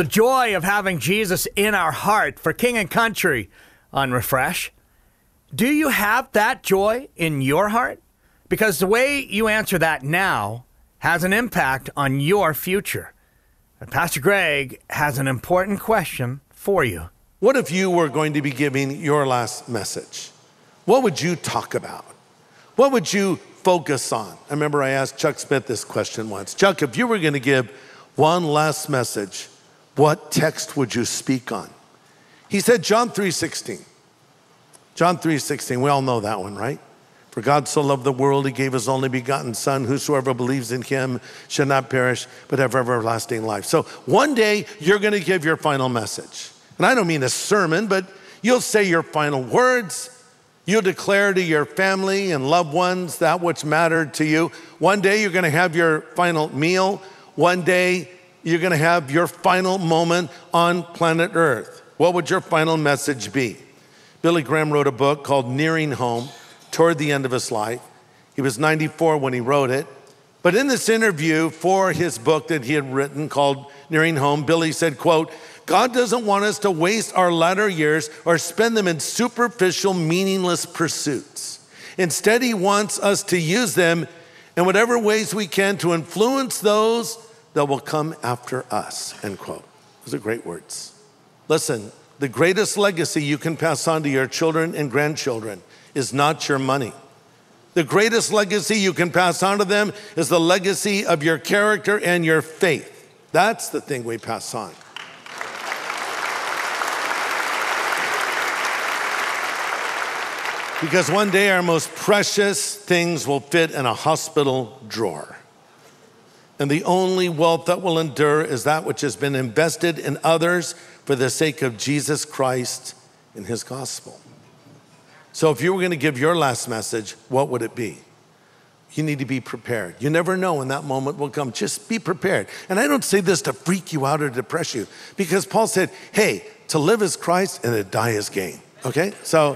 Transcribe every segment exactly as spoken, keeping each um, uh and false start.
the joy of having Jesus in our heart for King and Country on Refresh. Do you have that joy in your heart? Because the way you answer that now has an impact on your future. And Pastor Greg has an important question for you. What if you were going to be giving your last message? What would you talk about? What would you focus on? I remember I asked Chuck Smith this question once. Chuck, if you were going to give one last message, what text would you speak on? He said John three sixteen. John three sixteen, we all know that one, right? For God so loved the world, he gave his only begotten son. Whosoever believes in him shall not perish, but have everlasting life. So one day you're going to give your final message. And I don't mean a sermon, but you'll say your final words. You'll declare to your family and loved ones that which mattered to you. One day you're going to have your final meal. One day you're going to have your final moment on planet Earth. What would your final message be? Billy Graham wrote a book called Nearing Home toward the end of his life. He was ninety-four when he wrote it. But in this interview for his book that he had written called Nearing Home, Billy said, quote, God doesn't want us to waste our latter years or spend them in superficial, meaningless pursuits. Instead, he wants us to use them in whatever ways we can to influence those that will come after us, end quote. Those are great words. Listen, the greatest legacy you can pass on to your children and grandchildren is not your money. The greatest legacy you can pass on to them is the legacy of your character and your faith. That's the thing we pass on. Because one day our most precious things will fit in a hospital drawer. And the only wealth that will endure is that which has been invested in others for the sake of Jesus Christ and his gospel. So if you were going to give your last message, what would it be? You need to be prepared. You never know when that moment will come. Just be prepared. And I don't say this to freak you out or depress you, because Paul said, hey, to live is Christ and to die is gain. Okay? So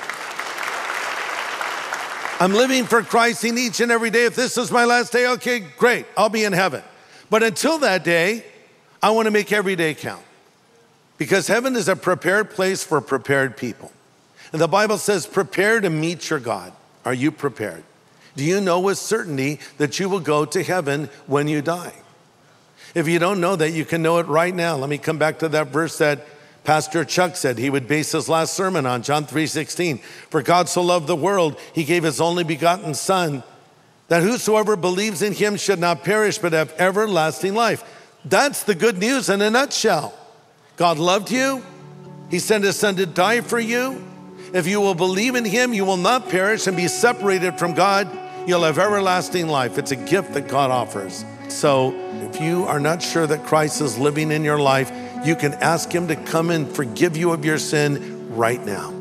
I'm living for Christ in each and every day. If this is my last day, okay, great, I'll be in heaven. But until that day, I want to make every day count. Because heaven is a prepared place for prepared people. And the Bible says, prepare to meet your God. Are you prepared? Do you know with certainty that you will go to heaven when you die? If you don't know that, you can know it right now. Let me come back to that verse that Pastor Chuck said he would base his last sermon on, John three sixteen. For God so loved the world, he gave his only begotten son, that whosoever believes in him should not perish, but have everlasting life. That's the good news in a nutshell. God loved you. He sent his son to die for you. If you will believe in him, you will not perish and be separated from God. You'll have everlasting life. It's a gift that God offers. So if you are not sure that Christ is living in your life, you can ask him to come and forgive you of your sin right now.